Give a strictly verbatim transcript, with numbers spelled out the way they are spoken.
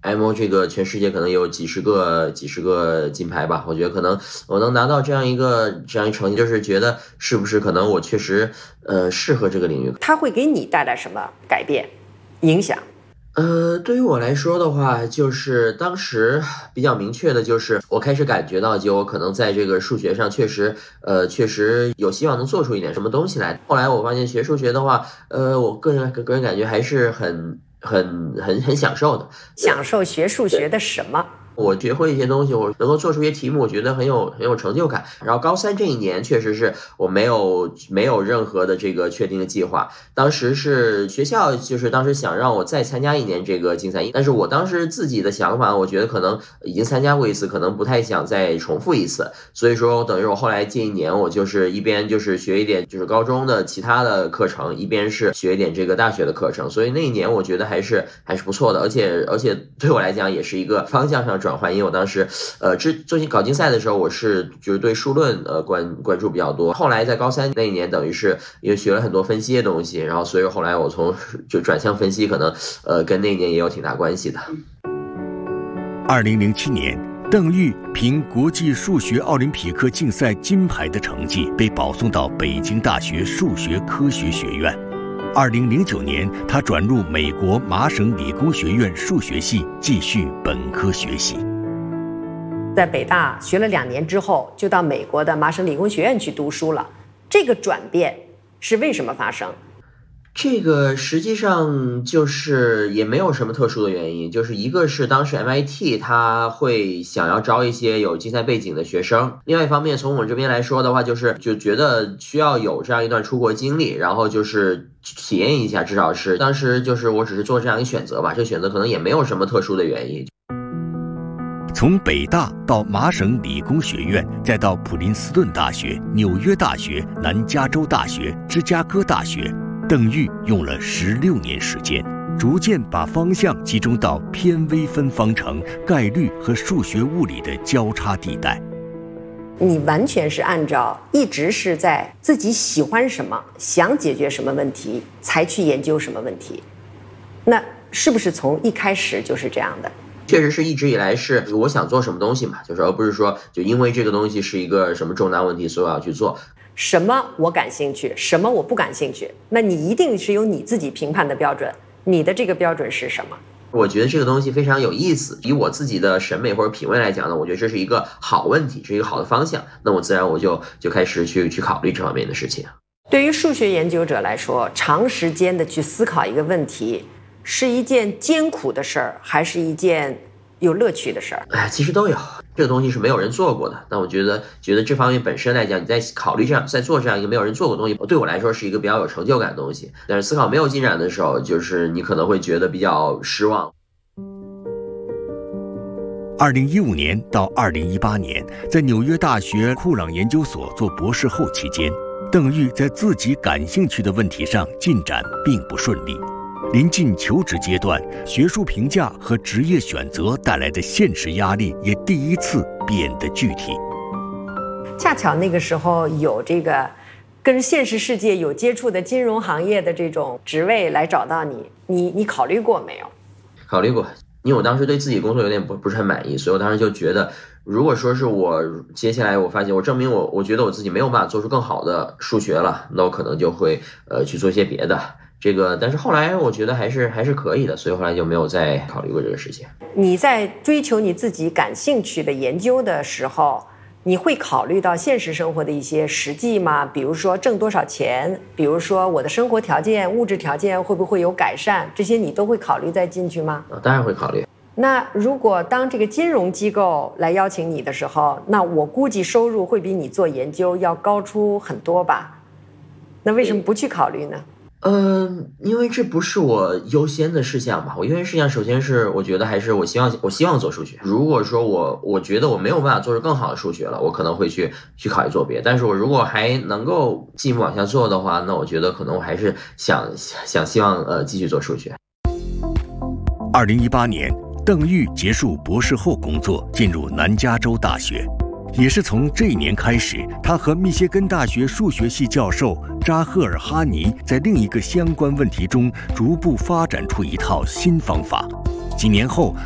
M O 这个全世界可能有几十个几十个金牌吧，我觉得可能我能拿到这样一个这样一成绩，就是觉得是不是可能我确实呃适合这个领域。 它会给你带来什么改变影响？ 呃，对于我来说的话，就是当时比较明确的就是我开始感觉到，就我可能在这个数学上确实呃确实有希望能做出一点什么东西来。后来我发现学数学的话，呃我个人个人感觉还是很很很很享受的。 享受学数学的什么？ 我学会一些东西，我能够做出一些题目，我觉得很有很有成就感。然后高三这一年确实是我没有没有任何的这个确定的计划，当时是学校就是当时想让我再参加一年这个竞赛，但是我当时自己的想法，我觉得可能已经参加过一次，可能不太想再重复一次，所以说等于我后来近一年我就是一边就是学一点就是高中的其他的课程，一边是学一点这个大学的课程，所以那一年我觉得还是还是不错的，而且而且对我来讲也是一个方向上转换，因为我当时呃之最近搞竞赛的时候，我是就是对数论呃关关注比较多，后来在高三那一年等于是因为学了很多分析的东西，然后所以后来我从就转向分析，可能呃跟那一年也有挺大关系的。 二零零七年，邓玉凭国际数学奥林匹克竞赛金牌的成绩被保送到北京大学数学科学学院。二零零九年，他转入美国麻省理工学院数学系继续本科学习。 在北大学了两年之后，就到美国的麻省理工学院去读书了。这个转变是为什么发生？ 这个实际上就是也没有什么特殊的原因，就是一个是当时 M I T 他会想要招一些有竞赛背景的学生，另外一方面从我们这边来说的话，就是就觉得需要有这样一段出国经历，然后就是体验一下，至少是当时就是我只是做这样一个选择吧，这个选择可能也没有什么特殊的原因。 从北大到麻省理工学院，再到普林斯顿大学、纽约大学、南加州大学、芝加哥大学，邓玉用了十六年时间，逐渐把方向集中到偏微分方程、概率和数学物理的交叉地带。 你完全是按照一直是在自己喜欢什么、想解决什么问题才去研究什么问题，那是不是从一开始就是这样的？ 确实是一直以来是我想做什么东西嘛，就是而不是说就因为这个东西是一个什么重大问题，所以我要去做。 什么我感兴趣，什么我不感兴趣，那你一定是有你自己评判的标准，你的这个标准是什么？ 我觉得这个东西非常有意思，以我自己的审美或者品味来讲呢，我觉得这是一个好问题，这是一个好的方向，那我自然我就就开始去去考虑这方面的事情。 对于数学研究者来说，长时间的去思考一个问题是一件艰苦的事儿，还是一件有乐趣的事儿？ 哎，其实都有，这个东西是没有人做过的。那我觉得，觉得这方面本身来讲，你在考虑这样，在做这样一个没有人做过的东西，对我来说是一个比较有成就感的东西。但是思考没有进展的时候，就是你可能会觉得比较失望。 二零一五年到二零一八年，在纽约大学库朗研究所做博士后期间，邓玉在自己感兴趣的问题上进展并不顺利。临近求职阶段，学术评价和职业选择带来的现实压力也第一次变得具体。 恰巧那个时候有这个跟现实世界有接触的金融行业的这种职位来找到你，你你考虑过没有？ 考虑过，因为我当时对自己工作有点不不是很满意，所以我当时就觉得，如果说是我接下来我发现我证明我我觉得我自己没有办法做出更好的数学了，那我可能就会呃去做一些别的。这个，但是后来我觉得还是还是可以的，所以后来就没有再考虑过这个事情。 你在追求你自己感兴趣的研究的时候，你会考虑到现实生活的一些实际吗？比如说挣多少钱，比如说我的生活条件、物质条件会不会有改善，这些你都会考虑再进去吗？ 当然会考虑。 那如果当这个金融机构来邀请你的时候，那我估计收入会比你做研究要高出很多吧？那为什么不去考虑呢？ 嗯，因为这不是我优先的事项吧。我优先事项首先是我觉得还是我希望我希望做数学。如果说我我觉得我没有办法做出更好的数学了，我可能会去去考虑做别的。但是我如果还能够进一步往下做的话，那我觉得可能我还是想想希望呃继续做数学。 二零一八年，邓玉结束博士后工作，进入南加州大学。也是从这一年开始，他和密歇根大学数学系教授扎赫尔哈尼在另一个相关问题中逐步发展出一套新方法。几年后，